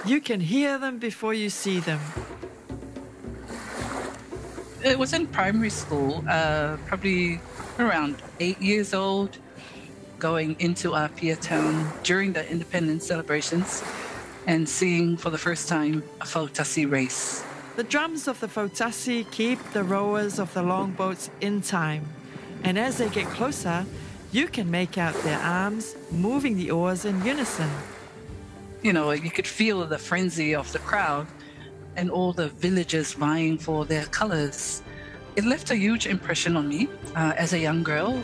You can hear them before you see them. It was in primary school, probably around 8 years old, going into Apia town during the independence celebrations and seeing for the first time a Fautasi race. The drums of the Fautasi keep the rowers of the longboats in time. And as they get closer, you can make out their arms moving the oars in unison. You know, you could feel the frenzy of the crowd and all the villagers vying for their colors. It left a huge impression on me as a young girl.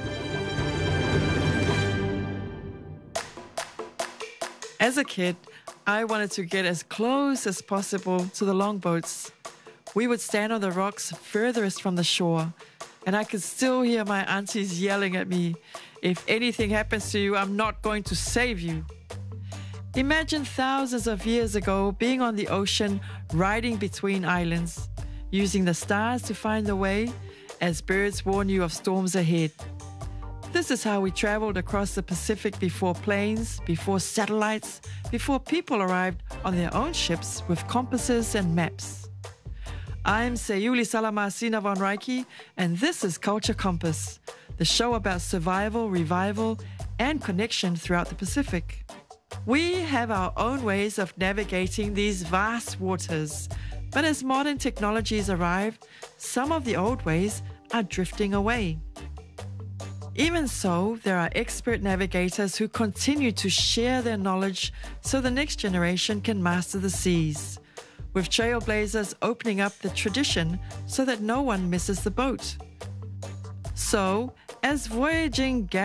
As a kid, I wanted to get as close as possible to the longboats. We would stand on the rocks furthest from the shore, and I could still hear my aunties yelling at me, "If anything happens to you, I'm not going to save you." Imagine thousands of years ago being on the ocean, riding between islands, using the stars to find the way as birds warn you of storms ahead. This is how we traveled across the Pacific before planes, before satellites, before people arrived on their own ships with compasses and maps. I'm Sayuli Salamasina von Reiki, and this is Culture Compass, the show about survival, revival, and connection throughout the Pacific. We have our own ways of navigating these vast waters, but as modern technologies arrive, some of the old ways are drifting away. Even so, there are expert navigators who continue to share their knowledge so the next generation can master the seas, with trailblazers opening up the tradition so that no one misses the boat. So, as voyaging